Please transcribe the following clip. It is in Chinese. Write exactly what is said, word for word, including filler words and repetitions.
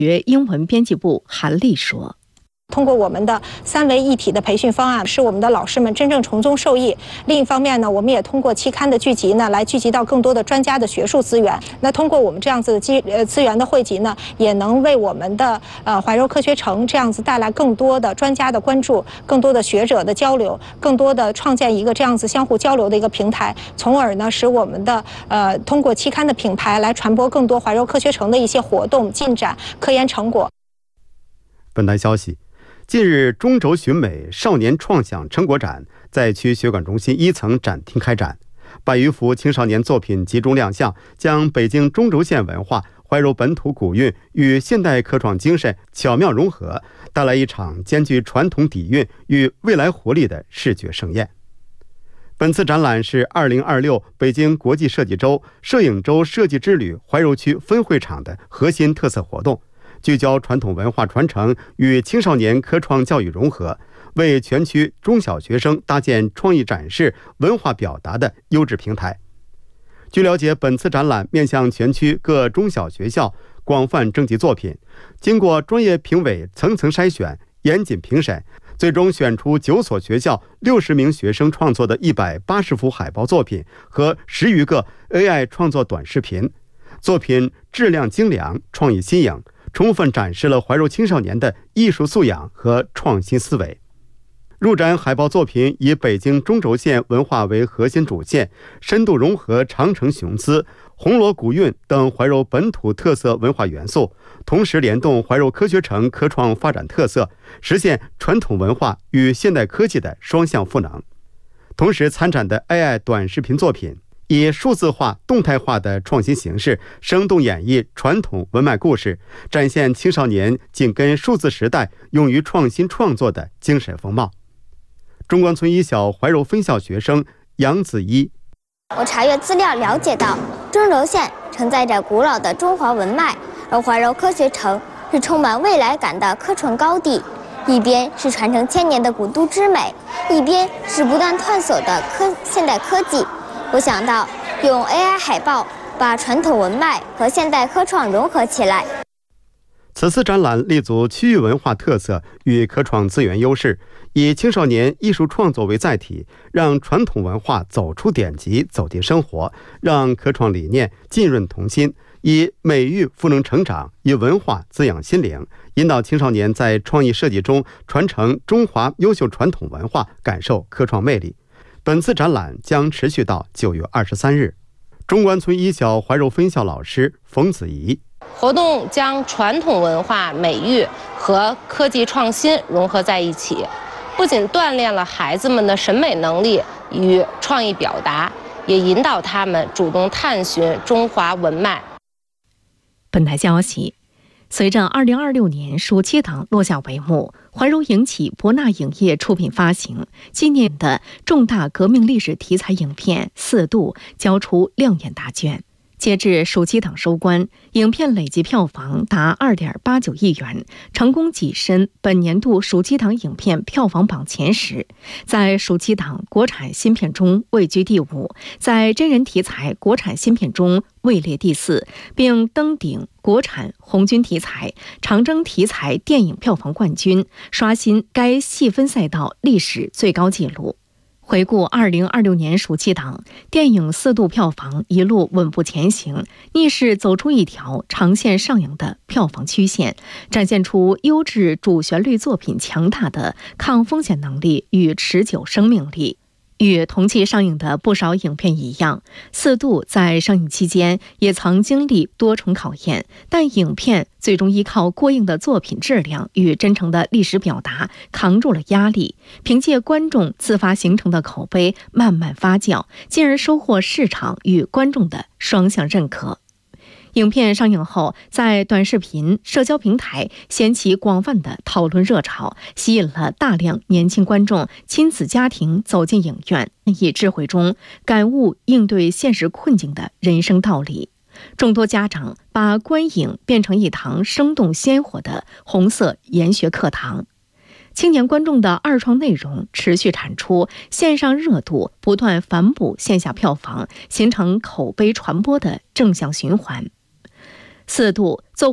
学英文编辑部韩丽说。 通过我们的三维一体的培训方案，使我们的老师们真正从中受益。另一方面呢，我们也通过期刊的聚集呢，来聚集到更多的专家的学术资源。那通过我们这样子的资呃资源的汇集呢，也能为我们的呃怀柔科学城这样子带来更多的专家的关注，更多的学者的交流，更多的创建一个这样子相互交流的一个平台，从而呢使我们的呃通过期刊的品牌来传播更多怀柔科学城的一些活动进展、科研成果。 本台消息。近日，中轴寻美少年创想成果展在区学馆中心一层展厅开展，百余幅青少年作品集中亮相，将北京中轴县文化、怀柔本土古韵与现代科创精神巧妙融合，带来一场兼具传统底蕴与未来活力的视觉盛宴。本次展览是二零二六北京国际设计周摄影周设计之旅怀柔区分会场的核心特色活动，聚焦传统文化传承与青少年科创教育融合，为全区中小学生搭建创意展示、文化表达的优质平台。据了解，本次展览面向全区各中小学校广泛征集作品，经过专业评委层层筛选、严谨评审，最终选出九所学校六十名学生创作的一百八十幅海报作品和十余个 A I 创作短视频，作品质量精良，创意新颖，充分展示了怀柔青少年的艺术素养和创新思维。入展海报作品以北京中轴县文化为核心主线，深度融合长城雄姿、红螺古韵等怀柔本土特色文化元素，同时联动怀柔科学城科创发展特色，实现传统文化与现代科技的双向赋能。同时参展的 A I 短视频作品以数字化、动态化的创新形式，生动演绎传统文脉故事，展现青少年紧跟数字时代、勇于创新创作的精神风貌。中关村一小怀柔分校学生杨子一： 我查阅资料了解到，中轴县承载着古老的中华文脉，而怀柔科学城是充满未来感的科创高地。一边是传承千年的古都之美，一边是不断探索的科现代科技。我想到用 A I 海报把传统文脉和现代科创融合起来。 此次展览立足区域文化特色与科创资源优势，以青少年艺术创作为载体，让传统文化走出典籍，走进生活，让科创理念浸润童心，以美育赋能成长，以文化滋养心灵，引导青少年在创意设计中传承中华优秀传统文化，感受科创魅力。本次展览将持续到九月二十三日。中关村一小怀柔分校老师冯子怡： 活动将传统文化美育和科技创新融合在一起，不仅锻炼了孩子们的审美能力与创意表达，也引导他们主动探寻中华文脉。 本台消息，随着二零二六年暑期档落下帷幕，怀柔影启博纳影业出品发行纪念的重大革命历史题材影片《四渡》交出亮眼答卷。截至暑期档收官，影片累计票房达 二点八九亿元，成功跻身本年度暑期档影片票房榜前十，在暑期档国产新片中位居第五，在真人题材国产新片中位列第四，并登顶国产红军题材、长征题材电影票房冠军，刷新该细分赛道历史最高纪录。回顾二零二六年暑期档，电影《四渡》票房一路稳步前行，逆势走出一条长线上扬的票房曲线，展现出优质主旋律作品强大的抗风险能力与持久生命力。与同期上映的不少影片一样，《四渡》在上映期间也曾经历多重考验，但影片最终依靠过硬的作品质量与真诚的历史表达扛住了压力，凭借观众自发形成的口碑慢慢发酵，进而收获市场与观众的双向认可。影片上映后，在短视频、社交平台掀起广泛的讨论热潮，吸引了大量年轻观众、亲子家庭走进影院，以智慧中感悟应对现实困境的人生道理。众多家长把观影变成一堂生动鲜活的红色研学课堂。青年观众的二创内容持续产出，线上热度不断反哺线下票房，形成口碑传播的正向循环。四渡作